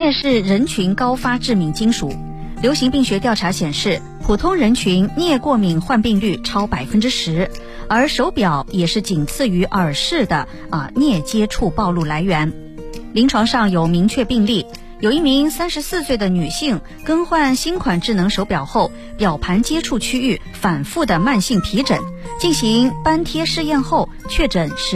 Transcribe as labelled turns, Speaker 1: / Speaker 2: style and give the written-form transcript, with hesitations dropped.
Speaker 1: 镍是人群高发致命金属。流行病学调查显示，普通人群镍过敏患病率超10%，而手表也是仅次于耳饰的镍接触暴露来源。临床上有明确病例，有一名34岁的女性更换新款智能手表后，表盘接触区域反复的慢性皮疹，进行斑贴试验后确诊是